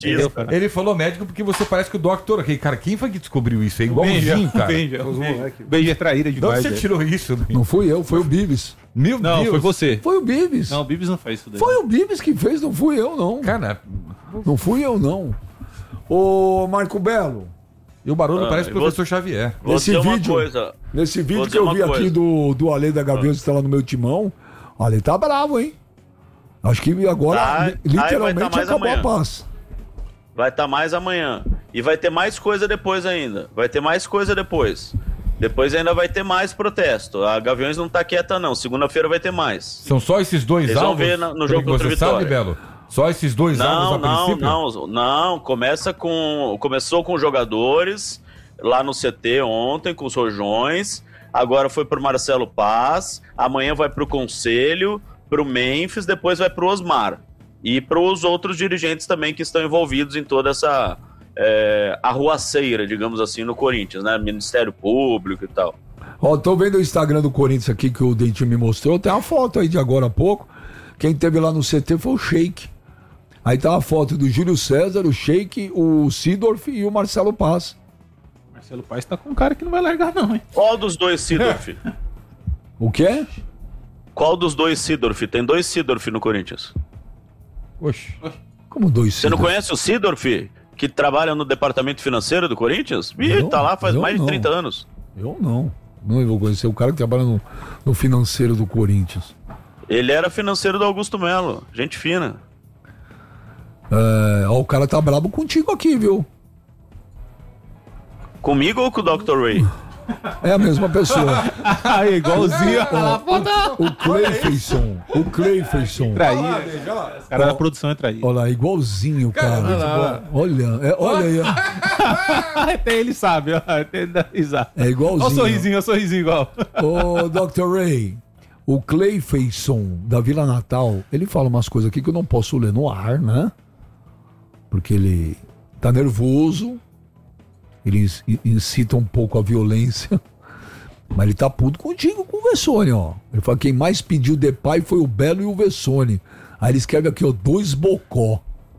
Ele falou médico porque você parece que o Dr. Rei. Cara, quem foi que descobriu isso? É igualzinho, cara. Benja é traíra demais. De onde você tirou isso? Não fui eu, foi o Bibis. Meu Não, Deus. foi você. Foi o Bibis. Não, o Bibis não faz isso daí. Foi o Bibis que fez, não fui eu, não. Cara, Não fui eu, não. Ô, Marco Belo, e o barulho parece o professor Xavier. Vou Nesse dizer uma vídeo- coisa. nesse vídeo Vou que dizer eu uma vi aqui coisa. do Ale da Gaviões que tá lá no meu timão, olha, ele tá bravo, hein? Acho que agora Vai literalmente tá mais acabou amanhã. a paz. Vai estar mais amanhã. E vai ter mais coisa depois ainda. Depois ainda vai ter mais protesto. A Gaviões não tá quieta, não. Segunda-feira vai ter mais. São só esses dois Vocês vão alvos? ver no Pelo jogo que contra o você sabe, Vitória. Belo? Só esses dois alvos a princípio? Não. Começou com jogadores lá no CT ontem, com os Rojões. Agora foi pro Marcelo Paz. Amanhã vai pro Conselho, pro Memphis, depois vai pro Osmar. E pros outros dirigentes também que estão envolvidos em toda essa arruaceira, digamos assim, no Corinthians, né? Ministério Público e tal. Ó, tô vendo o Instagram do Corinthians aqui que o Dentinho me mostrou. Tem uma foto aí de agora há pouco. Quem teve lá no CT foi o Sheik. Aí tá a foto do Júlio César, o Sheik, o Sidorf e o Marcelo Paz. Marcelo Paes tá com um cara que não vai largar, não, hein? Qual dos dois Sidorf? O quê? Qual dos dois Sidorf? Tem dois Sidorf no Corinthians. Oxe. Como dois Você não Sidorf? conhece o Sidorf, que trabalha no departamento financeiro do Corinthians? Ih, Não, tá lá faz eu mais de não. 30 anos. Eu não. Não vou conhecer o cara que trabalha no financeiro do Corinthians. Ele era financeiro do Augusto Melo. Gente fina. Ó, o cara tá brabo contigo aqui, viu? Comigo ou com o Dr. Ray? É a mesma pessoa. Aí, igualzinho. O Cleifson. O Cleifson. Traíra. Os caras da produção é traíra. Olha lá, igualzinho, cara. Olha aí. Ó. Até ele sabe, ó. Até ele dá risada. É igualzinho. Olha o sorrisinho igual. Ô, Dr. Ray, o Cleifson da Vila Natal, ele fala umas coisas aqui que eu não posso ler no ar, né? Porque ele tá nervoso, ele incita um pouco a violência, mas ele tá puto contigo com o Vessone, ó. Ele fala que quem mais pediu Depay foi o Belo e o Vessone. Aí ele escreve aqui, ó, 2 bocó.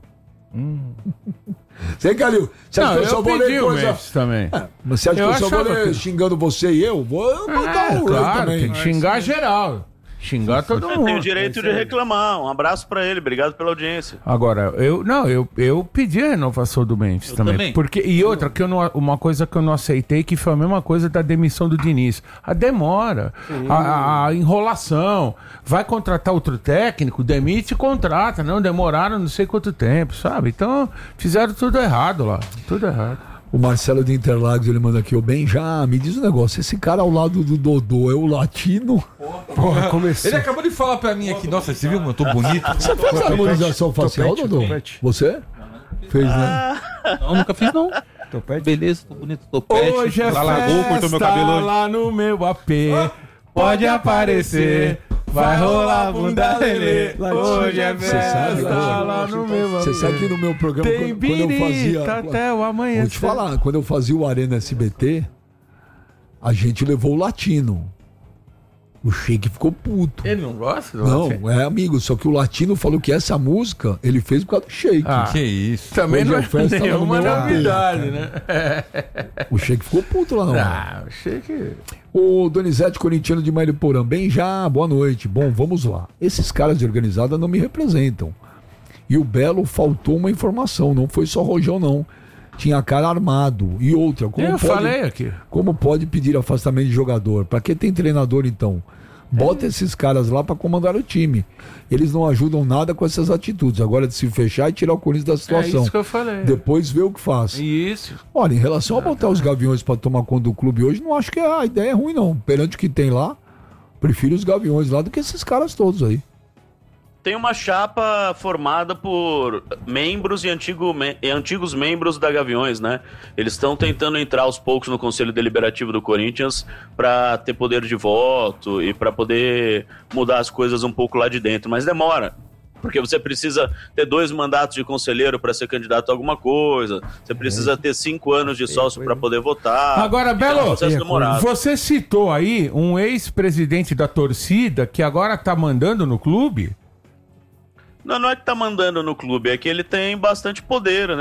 Você, Calil, você acha que eu só vou ler coisa... também. Mas você acha que eu só vou achava ler que- xingando você e eu? Vou mandar um Ray também. tem que xingar geral. Xingar todo Tem o mundo. direito de reclamar. Um abraço pra ele. Obrigado pela audiência. Agora, eu pedi a renovação do Memphis também. Porque, e outra, uma coisa que eu não aceitei, que foi a mesma coisa da demissão do Diniz. A demora, a enrolação. Vai contratar outro técnico, demite e contrata. Não, demoraram não sei quanto tempo, sabe? Então, fizeram tudo errado lá. Tudo errado. O Marcelo de Interlagos, ele manda aqui, bem, já me diz um negócio, esse cara ao lado do Dodô é o latino? Porra, começou. Ele acabou de falar pra mim aqui, nossa, você viu como eu tô bonito? Você fez a harmonização facial, Dodô? Você? Fez, né? Não, nunca fiz, não. Beleza, tô bonito, topete. Hoje é Lalagou, cortou meu cabelo hoje. lá no meu AP, pode aparecer, vai rolar a bunda lelê. Hoje é Você sabe, festa lá no meu AP. Você sabe que no meu programa, Tem quando eu birita fazia... até o amanhã. Vou te falar, quando eu fazia o Arena SBT, a gente levou o latino. O Sheik ficou puto. Ele não gosta? Não, é amigo, só que o latino falou que essa música ele fez por causa do Sheik. Que isso. Também Hoje não é é festa lá no nenhuma meu AP. novidade, né? O Sheik ficou puto lá, não. O Sheik... O Donizete Corintiano de Mariporã, bem já, boa noite. Bom, vamos lá. Esses caras de organizada não me representam. E o Belo faltou uma informação, não foi só rojão não. Tinha cara armado. E outra, falei aqui. Como pode pedir afastamento de jogador? Pra que tem treinador então? Bota esses caras lá pra comandar o time. Eles não ajudam nada com essas atitudes. Agora de se fechar e tirar o Corinthians da situação. É isso que eu falei. Depois vê o que faz. Isso. Olha, em relação a botar os Gaviões pra tomar conta do clube hoje, não acho que a ideia é ruim, não. Perante o que tem lá, prefiro os Gaviões lá do que esses caras todos aí. Tem uma chapa formada por membros e antigos membros da Gaviões, né? Eles estão tentando entrar aos poucos no Conselho Deliberativo do Corinthians para ter poder de voto e para poder mudar as coisas um pouco lá de dentro, mas demora. Porque você precisa ter 2 mandatos de conselheiro para ser candidato a alguma coisa. Você precisa ter 5 anos de sócio para poder votar. Agora, Então, é um Belo, processo demorado. você citou aí um ex-presidente da torcida que agora tá mandando no clube? Não é que tá mandando no clube, é que ele tem bastante poder, né?